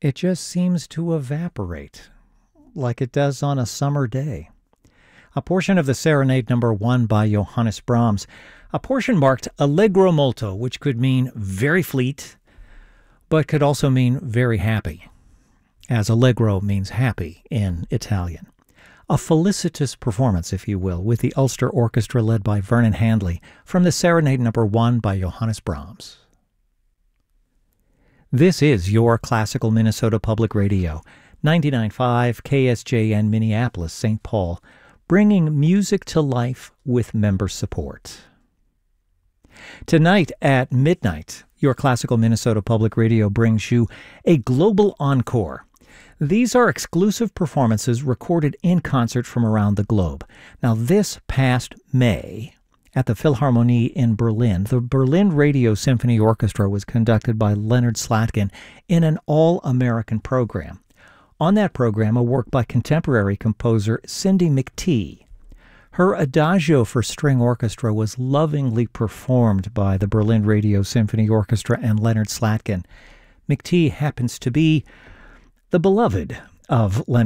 it just seems to evaporate, like it does on a summer day. A portion of the Serenade Number 1 by Johannes Brahms, a portion marked Allegro molto, which could mean very fleet, but could also mean very happy, as Allegro means happy in Italian. A felicitous performance, if you will, with the Ulster Orchestra led by Vernon Handley from the Serenade Number 1 by Johannes Brahms. This is your Classical Minnesota Public Radio, 99.5 KSJN Minneapolis, St. Paul, bringing music to life with member support. Tonight at midnight, your Classical Minnesota Public Radio brings you a global encore. These are exclusive performances recorded in concert from around the globe. Now, this past May, at the Philharmonie in Berlin, the Berlin Radio Symphony Orchestra was conducted by Leonard Slatkin in an all-American program. On that program, a work by contemporary composer Cindy McTee. Her Adagio for String Orchestra was lovingly performed by the Berlin Radio Symphony Orchestra and Leonard Slatkin. McTee happens to be the beloved of Leonard